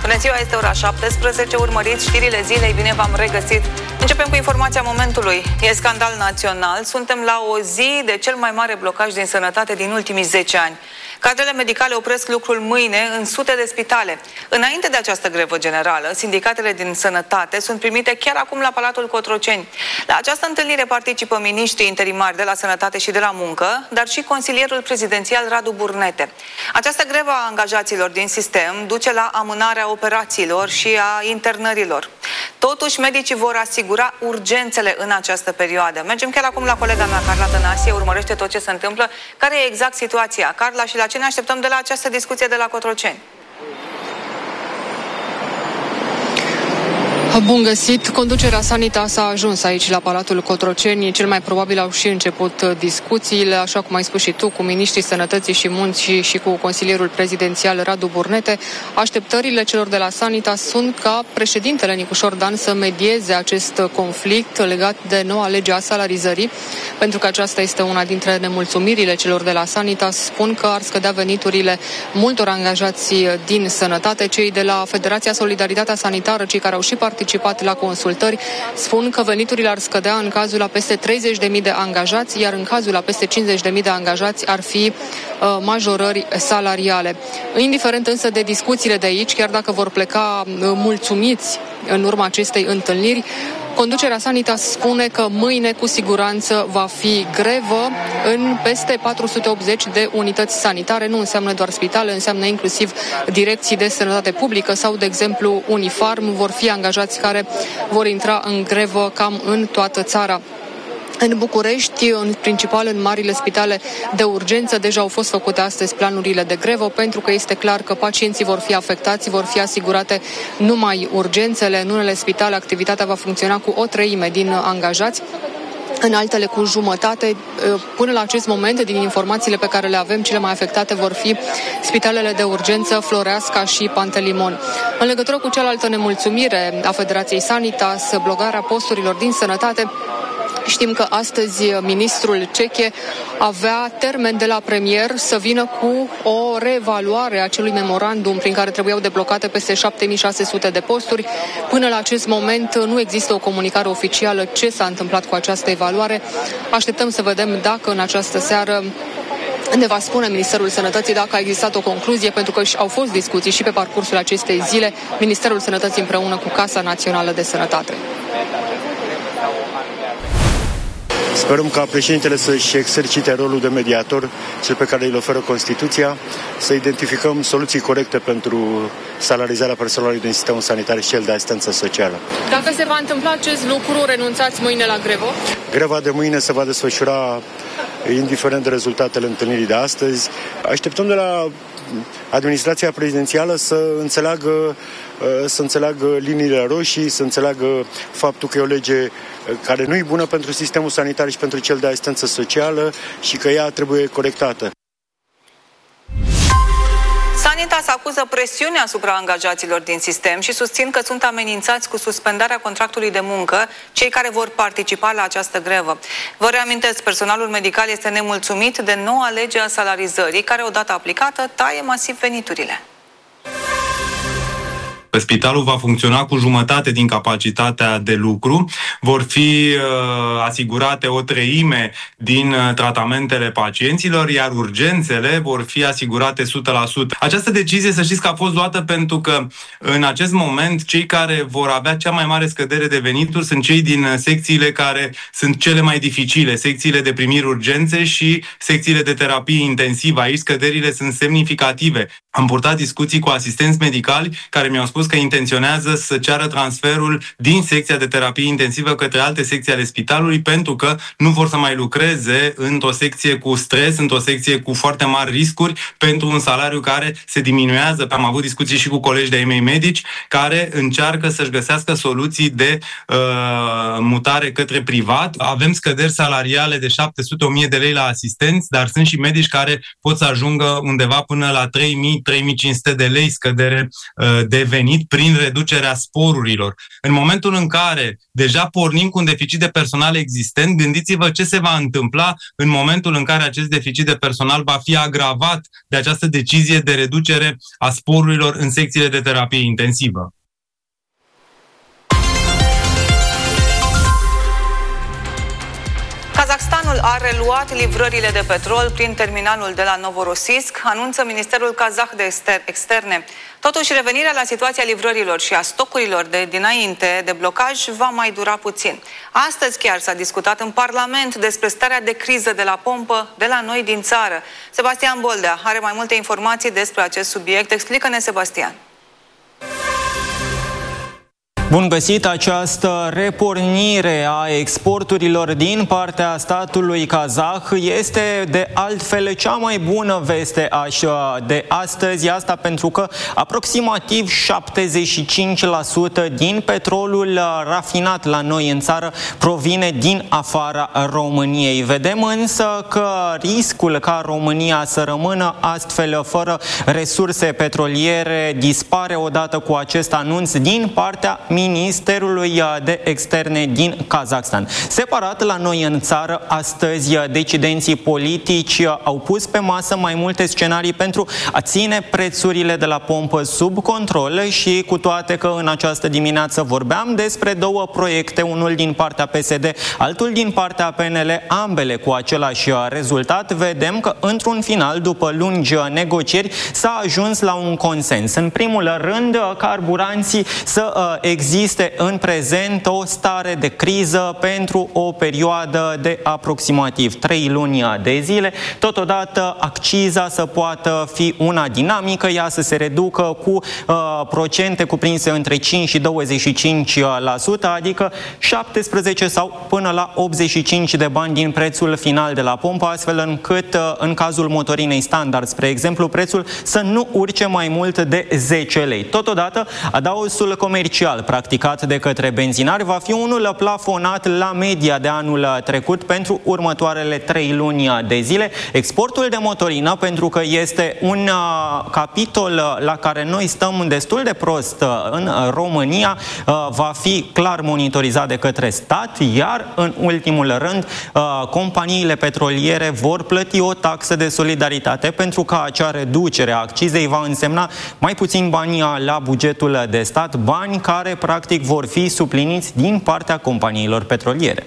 Bună ziua, este ora 17, urmăriți știrile zilei, bine v-am regăsit. Începem cu informația momentului. E scandal național, suntem la o zi de cel mai mare blocaj din sănătate din ultimii 10 ani. Cadrele medicale opresc lucrul mâine în sute de spitale. Înainte de această grevă generală, sindicatele din sănătate sunt primite chiar acum la Palatul Cotroceni. La această întâlnire participă miniștrii interimari de la Sănătate și de la Muncă, dar și consilierul prezidențial Radu Burnete. Această grevă a angajaților din sistem duce la amânarea operațiilor și a internărilor. Totuși, medicii vor asigura urgențele în această perioadă. Mergem chiar acum la colega mea, Carla Tănasie, urmărește tot ce se întâmplă. Care e exact situația? Carla, și la ce ne așteptăm de la această discuție de la Cotroceni? Bun găsit! Conducerea Sanitas a ajuns aici la Palatul Cotroceni. Cel mai probabil au și început discuțiile, așa cum ai spus și tu, cu miniștrii Sănătății și Muncii și cu consilierul prezidențial Radu Burnete. Așteptările celor de la Sanitas sunt ca președintele Nicușor Dan să medieze acest conflict legat de noua lege a salarizării, pentru că aceasta este una dintre nemulțumirile celor de la Sanitas. Spun că ar scădea veniturile multor angajați din sănătate. Cei de la Federația Solidaritatea Sanitară, cei care au și participat la consultări, spun că veniturile ar scădea în cazul la peste 30.000 de angajați, iar în cazul la peste 50.000 de angajați ar fi majorări salariale. Indiferent însă de discuțiile de aici, chiar dacă vor pleca mulțumiți în urma acestei întâlniri, conducerea Sanitas spune că mâine cu siguranță va fi grevă în peste 480 de unități sanitare. Nu înseamnă doar spitale, înseamnă inclusiv direcții de sănătate publică sau, de exemplu, Unifarm. Vor fi angajați care vor intra în grevă cam în toată țara. În București, în principal în marile spitale de urgență, deja au fost făcute astăzi planurile de grevă, pentru că este clar că pacienții vor fi afectați, vor fi asigurate numai urgențele. În unele spitale activitatea va funcționa cu o treime din angajați, în altele cu jumătate. Până la acest moment, din informațiile pe care le avem, cele mai afectate vor fi spitalele de urgență Floreasca și Pantelimon. În legătură cu cealaltă nemulțumire a Federației Sanitas, blocarea posturilor din sănătate, știm că astăzi ministrul Ceche avea termen de la premier să vină cu o reevaluare a acelui memorandum prin care trebuiau deblocate peste 7600 de posturi. Până la acest moment nu există o comunicare oficială ce s-a întâmplat cu această evaluare. Așteptăm să vedem dacă în această seară ne va spune Ministerul Sănătății dacă a existat o concluzie, pentru că au fost discuții și pe parcursul acestei zile, Ministerul Sănătății împreună cu Casa Națională de Sănătate. Sperăm ca președintele să-și exercite rolul de mediator, cel pe care îl oferă Constituția, să identificăm soluții corecte pentru salarizarea personalului din sistemul sanitar și cel de asistență socială. Dacă se va întâmpla acest lucru, renunțați mâine la grevă? Greva de mâine se va desfășura indiferent de rezultatele întâlnirii de astăzi. Așteptăm de la administrația prezidențială să înțeleagă liniile roșii, să înțeleagă faptul că e o lege care nu e bună pentru sistemul sanitar și pentru cel de asistență socială și că ea trebuie corectată. Sanitas acuză presiune asupra angajaților din sistem și susțin că sunt amenințați cu suspendarea contractului de muncă cei care vor participa la această grevă. Vă reamintesc, personalul medical este nemulțumit de noua lege a salarizării, care odată aplicată taie masiv veniturile. Spitalul va funcționa cu jumătate din capacitatea de lucru, vor fi asigurate o treime din tratamentele pacienților, iar urgențele vor fi asigurate 100%. Această decizie, să știți că a fost luată pentru că în acest moment cei care vor avea cea mai mare scădere de venituri sunt cei din secțiile care sunt cele mai dificile, secțiile de primiri urgențe și secțiile de terapie intensivă. Aici scăderile sunt semnificative. Am purtat discuții cu asistenți medicali care mi-au spus că intenționează să ceară transferul din secția de terapie intensivă către alte secții ale spitalului, pentru că nu vor să mai lucreze într-o secție cu stres, într-o secție cu foarte mari riscuri, pentru un salariu care se diminuează. Am avut discuții și cu colegi de-ai mei medici care încearcă să-și găsească soluții de mutare către privat. Avem scăderi salariale de 700-1000 de lei la asistenți, dar sunt și medici care pot să ajungă undeva până la 3000-3500 de lei scădere de venit. venit prin reducerea sporurilor. În momentul în care deja pornim cu un deficit de personal existent, gândiți-vă ce se va întâmpla în momentul în care acest deficit de personal va fi agravat de această decizie de reducere a sporurilor în secțiile de terapie intensivă. Kazahstanul a reluat livrările de petrol prin terminalul de la Novorossiysk, anunță Ministerul Kazah de Externe. Totuși, revenirea la situația livrărilor și a stocurilor de dinainte de blocaj va mai dura puțin. Astăzi chiar s-a discutat în Parlament despre starea de criză de la pompă de la noi din țară. Sebastian Boldea are mai multe informații despre acest subiect. Explică-ne, Sebastian. Bun găsit! Această repornire a exporturilor din partea statului kazah este de altfel cea mai bună veste de astăzi, asta pentru că aproximativ 75% din petrolul rafinat la noi în țară provine din afara României. Vedem însă că riscul ca România să rămână astfel fără resurse petroliere dispare odată cu acest anunț din partea Ministerului de Externe din Kazakhstan. Separat, la noi în țară, astăzi, decidenții politici au pus pe masă mai multe scenarii pentru a ține prețurile de la pompă sub control și cu toate că în această dimineață vorbeam despre două proiecte, unul din partea PSD, altul din partea PNL, ambele cu același rezultat, vedem că într-un final, după lungi negocieri, s-a ajuns la un consens. În primul rând, carburanții să existe în prezent o stare de criză pentru o perioadă de aproximativ 3 luni de zile. Totodată, acciza să poată fi una dinamică, ea să se reducă cu procente cuprinse între 5 și 25%, adică 17 sau până la 85 de bani din prețul final de la pompă, astfel încât în cazul motorinei standard, spre exemplu, prețul să nu urce mai mult de 10 lei. Totodată, adaosul comercial practicat de către benzinari va fi unul plafonat la media de anul trecut pentru următoarele 3 luni de zile. Exportul de motorină, pentru că este un capitol la care noi stăm destul de prost în România, va fi clar monitorizat de către stat, iar în ultimul rând companiile petroliere vor plăti o taxă de solidaritate, pentru că acea reducere a accizei va însemna mai puțin bani la bugetul de stat, bani care practic vor fi supliniți din partea companiilor petroliere.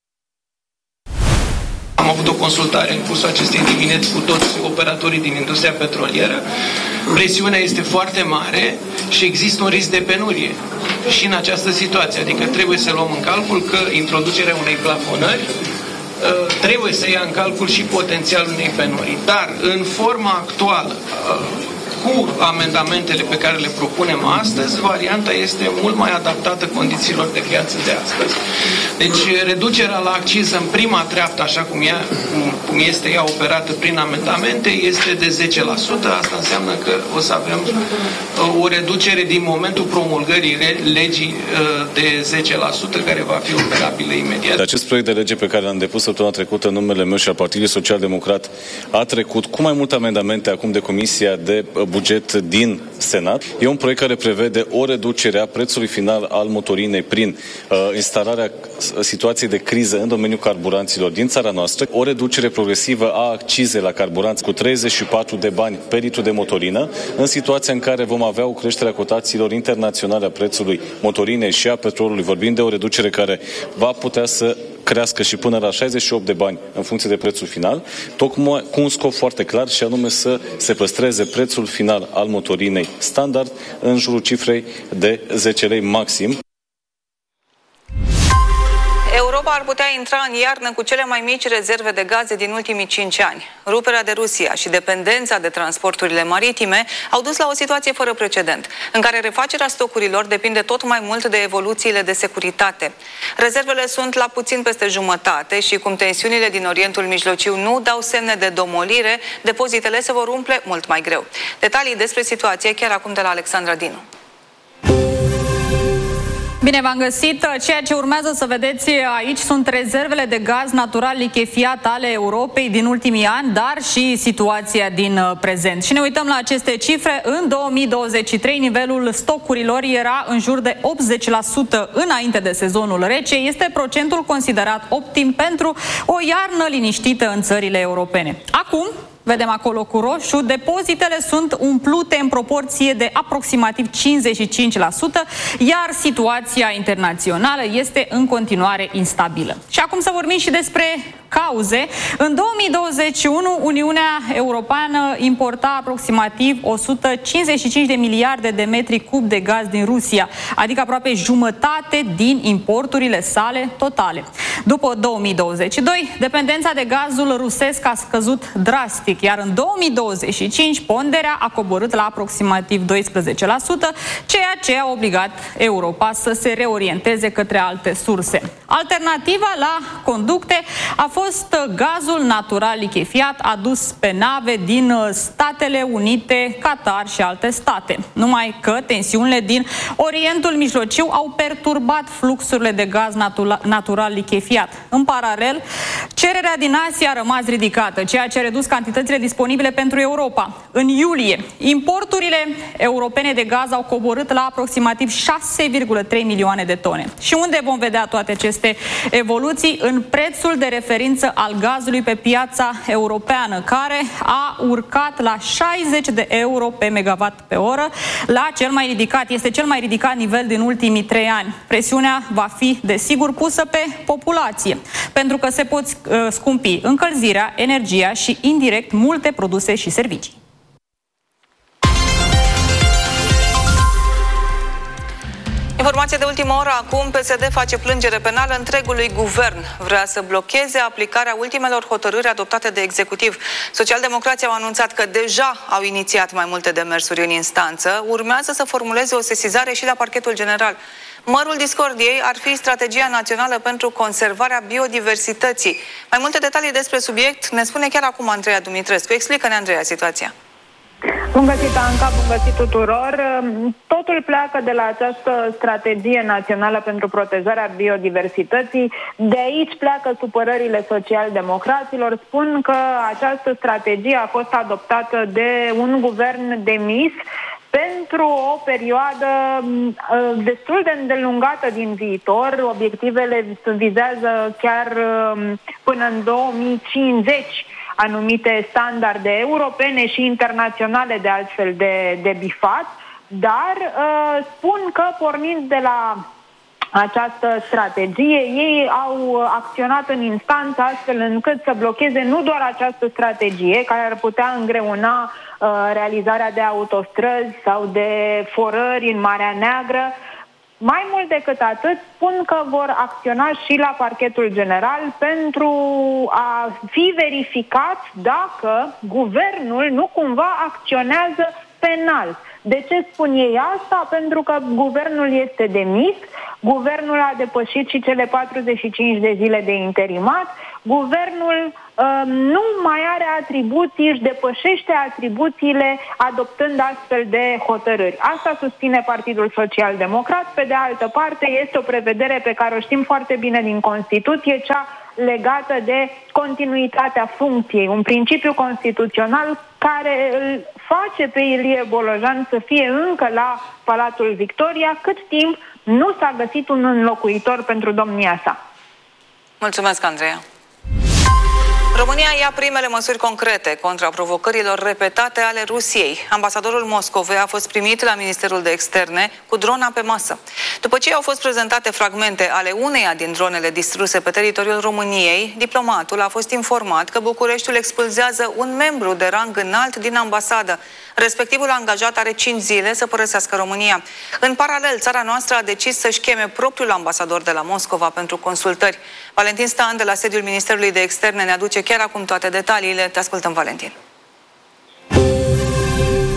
Am avut o consultare în cursul acestei dimineți cu toți operatorii din industria petrolieră. Presiunea este foarte mare și există un risc de penurie și în această situație. Adică trebuie să luăm în calcul că introducerea unei plafonări trebuie să ia în calcul și potențialul unei penurii. Dar în forma actuală, cu amendamentele pe care le propunem astăzi, varianta este mult mai adaptată condițiilor de piață de astăzi. Deci, reducerea la acciză în prima treaptă, așa cum este ea operată prin amendamente, este de 10%. Asta înseamnă că o să avem o reducere din momentul promulgării legii de 10%, care va fi operabilă imediat. Acest proiect de lege pe care l-am depus săptămâna trecută în numele meu și al Partidului Social Democrat a trecut cu mai multe amendamente acum de Comisia de Buget din Senat. E un proiect care prevede o reducere a prețului final al motorinei prin instalarea situației de criză în domeniul carburanților din țara noastră, o reducere progresivă a accizei la carburanți cu 34 de bani pe litru de motorină, în situația în care vom avea o creștere a cotațiilor internaționale a prețului motorinei și a petrolului. Vorbim de o reducere care va putea să crească și până la 68 de bani în funcție de prețul final, tocmai cu un scop foarte clar, și anume să se păstreze prețul final al motorinei standard în jurul cifrei de 10 lei maxim. Europa ar putea intra în iarnă cu cele mai mici rezerve de gaze din ultimii 5 ani. Ruperea de Rusia și dependența de transporturile maritime au dus la o situație fără precedent, în care refacerea stocurilor depinde tot mai mult de evoluțiile de securitate. Rezervele sunt la puțin peste jumătate și cum tensiunile din Orientul Mijlociu nu dau semne de domolire, depozitele se vor umple mult mai greu. Detalii despre situație chiar acum de la Alexandra Dinu. Bine v-am găsit. Ceea ce urmează să vedeți aici sunt rezervele de gaz natural lichefiat ale Europei din ultimii ani, dar și situația din prezent. Și ne uităm la aceste cifre. În 2023, nivelul stocurilor era în jur de 80% înainte de sezonul rece. Este procentul considerat optim pentru o iarnă liniștită în țările europene. Acum, vedem acolo cu roșu, depozitele sunt umplute în proporție de aproximativ 55%, iar situația internațională este în continuare instabilă. Și acum să vorbim și despre cauze. În 2021, Uniunea Europeană importa aproximativ 155 de miliarde de metri cub de gaz din Rusia, adică aproape jumătate din importurile sale totale. După 2022, dependența de gazul rusesc a scăzut drastic, iar în 2025 ponderea a coborât la aproximativ 12%, ceea ce a obligat Europa să se reorienteze către alte surse. Alternativa la conducte a fost gazul natural lichefiat adus pe nave din Statele Unite, Qatar și alte state. Numai că tensiunile din Orientul Mijlociu au perturbat fluxurile de gaz natural lichefiat. În paralel, cererea din Asia a rămas ridicată, ceea ce a redus cantitățile disponibile pentru Europa. În iulie, importurile europene de gaz au coborât la aproximativ 6,3 milioane de tone. Și unde vom vedea toate aceste evoluții? În prețul de referință al gazului pe piața europeană, care a urcat la 60 de euro pe megawatt pe oră, la cel mai ridicat, este cel mai ridicat nivel din ultimii 3 ani. Presiunea va fi, desigur, pusă pe populație, pentru că se pot scumpi încălzirea, energia și, indirect, multe produse și servicii. Informație de ultimă oră acum. PSD face plângere penală întregului guvern. Vrea să blocheze aplicarea ultimelor hotărâri adoptate de executiv. Socialdemocrații au anunțat că deja au inițiat mai multe demersuri în instanță. Urmează să formuleze o sesizare și la parchetul general. Mărul discordiei ar fi strategia națională pentru conservarea biodiversității. Mai multe detalii despre subiect ne spune chiar acum Andreea Dumitrescu. Explică-ne, Andreea, situația. Bun găsit, Anca, bun găsit tuturor. Totul pleacă de la această strategie națională pentru protejarea biodiversității. De aici pleacă supărările social-democraților. Spun că această strategie a fost adoptată de un guvern demis pentru o perioadă destul de îndelungată din viitor. Obiectivele vizează chiar până în 2050 anumite standarde europene și internaționale de altfel de bifat, dar spun că pornind de la această strategie, ei au acționat în instanță astfel încât să blocheze nu doar această strategie, care ar putea îngreuna realizarea de autostrăzi sau de forări în Marea Neagră. Mai mult decât atât, spun că vor acționa și la parchetul general pentru a fi verificat dacă guvernul nu cumva acționează penal. De ce spun ei asta? Pentru că guvernul este demis, guvernul a depășit și cele 45 de zile de interimat, guvernul nu mai are atribuții, își depășește atribuțiile adoptând astfel de hotărâri. Asta susține Partidul Social-Democrat. Pe de altă parte, este o prevedere pe care o știm foarte bine din Constituție, cea legată de continuitatea funcției, un principiu constituțional care îl face pe Ilie Bolojan să fie încă la Palatul Victoria, cât timp nu s-a găsit un înlocuitor pentru domnia sa. Mulțumesc, Andreea. România ia primele măsuri concrete contra provocărilor repetate ale Rusiei. Ambasadorul Moscovei a fost primit la Ministerul de Externe cu drona pe masă. După ce au fost prezentate fragmente ale uneia din dronele distruse pe teritoriul României, diplomatul a fost informat că Bucureștiul expulzează un membru de rang înalt din ambasadă. Respectivul angajat are 5 zile să părăsească România. În paralel, țara noastră a decis să-și cheme propriul ambasador de la Moscova pentru consultări. Valentin Stan, de la sediul Ministerului de Externe, ne aduce chiar acum toate detaliile. Te ascultăm, Valentin.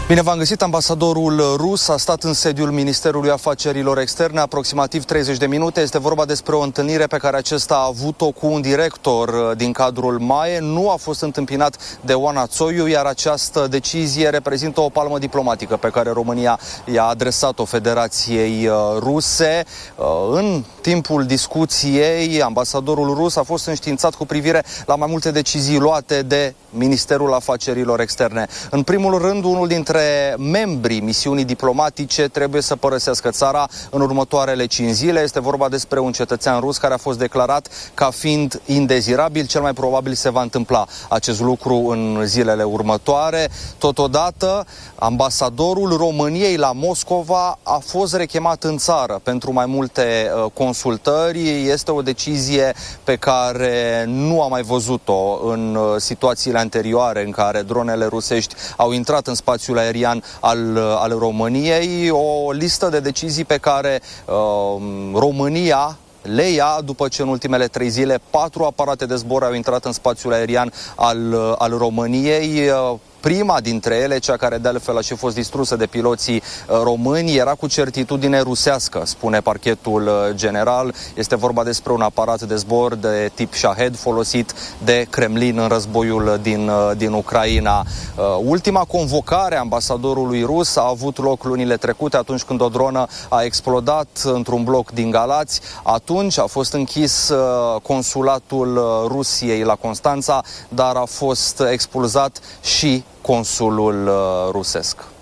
Bine v-am găsit. Ambasadorul rus a stat în sediul Ministerului Afacerilor Externe aproximativ 30 de minute. Este vorba despre o întâlnire pe care acesta a avut-o cu un director din cadrul MAE. Nu a fost întâmpinat de Oana Țoiu, iar această decizie reprezintă o palmă diplomatică pe care România i-a adresat-o Federației Ruse. În timpul discuției, ambasadorul rus a fost înștiințat cu privire la mai multe decizii luate de Ministerul Afacerilor Externe. În primul rând, unul dintre membrii misiunii diplomatice trebuie să părăsească țara în următoarele 5 zile. Este vorba despre un cetățean rus care a fost declarat ca fiind indezirabil. Cel mai probabil se va întâmpla acest lucru în zilele următoare. Totodată, ambasadorul României la Moscova a fost rechemat în țară pentru mai multe consultări. Este o decizie pe care nu am mai văzut-o în situațiile anterioare în care dronele rusești au intrat în spațiul aerian al României. O listă de decizii pe care România le ia după ce în ultimele 3 zile 4 aparate de zbor au intrat în spațiul aerian al României. Prima dintre ele, cea care de altfel a și fost distrusă de piloții români, era cu certitudine rusească, spune parchetul general. Este vorba despre un aparat de zbor de tip Shahed folosit de Kremlin în războiul din Ucraina. Ultima convocare a ambasadorului rus a avut loc lunile trecute, atunci când o dronă a explodat într-un bloc din Galați. Atunci a fost închis consulatul Rusiei la Constanța, dar a fost expulzat și consulul rusesc.